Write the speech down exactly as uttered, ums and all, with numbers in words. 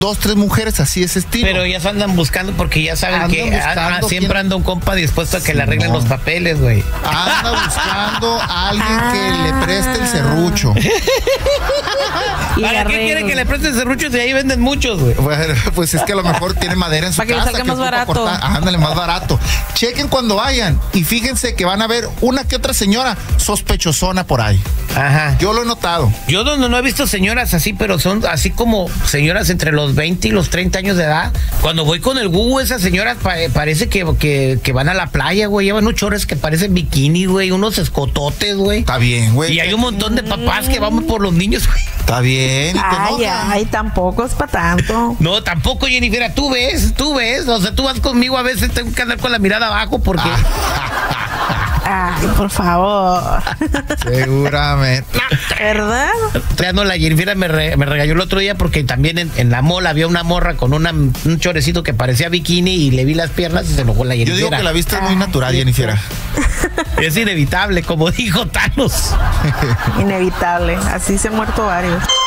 dos, tres mujeres así ese estilo. Pero ya se andan buscando porque ya saben Andan que a- a- siempre quién- anda un compa dispuesto a que Sí, le arreglen no. los papeles, güey. Anda buscando a alguien Ah. que le preste el serrucho. Y ¿Para qué arreglo. quieren que le presten serruchos y ahí venden muchos, güey? Bueno, pues es que a lo mejor tiene madera en su Para que le casa. salga más ocupa barato. cortar. Ándale, más barato. Chequen cuando vayan y fíjense que van a ver una que otra señora sospechosona por ahí. Ajá. Yo lo he notado. Yo no, no he visto señoras así, pero son así como señoras entre los veinte y los treinta años de edad. Cuando voy con el Google, esas señoras pa- parece que, que, que van a la playa, güey. Llevan unos chores que parecen bikini, güey. Unos escototes, güey. Está bien, güey. Y hay un montón de papás que vamos por los niños, güey. Está bien. y te Ay, enoja. ay, tampoco es para tanto. No, tampoco, Jennifer. Tú ves, tú ves. O sea, tú vas conmigo, a veces tengo que andar con la mirada abajo porque... Ay, por favor. Seguramente. ¿Verdad? Ya no, la Jennifer me, re- me regañó el otro día porque también en, en la mola había una morra con una, un chorecito que parecía bikini y le vi las piernas y se enojó la Yo Jennifer. digo que la vista es muy Ay, natural, sí, Jennifer. Es inevitable, como dijo Thanos. Inevitable. Así se han muerto varios.